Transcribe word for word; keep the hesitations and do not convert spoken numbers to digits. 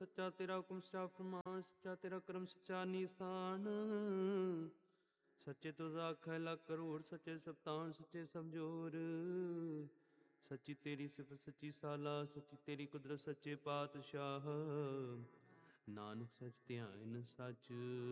ਸੱਚਾ ਤੇਰਾ ਹੁਕਮ ਸੱਚਾ ਫਰਮਾਨ, ਸੱਚਾ ਤੇਰਾ ਕਰਮ ਸੱਚਾ ਨਿਸਤਾਨ। ਸੱਚੇ ਤੁਧ ਆਖੈ ਲੱਖ ਕਰੋੜ, ਸੱਚੇ ਸਪਤਾਨ ਸੱਚੇ ਸਮਝੋਰ। ਸੱਚੀ ਤੇਰੀ ਸਿਫਤ ਸੱਚੀ ਸਾਲਾ, ਸੱਚੀ ਤੇਰੀ ਕੁਦਰਤ ਸੱਚੇ ਪਾਤਸ਼ਾਹ। ਨਾਨਕ ਸੱਚ ਧਿਆਇਨ ਸੱਚ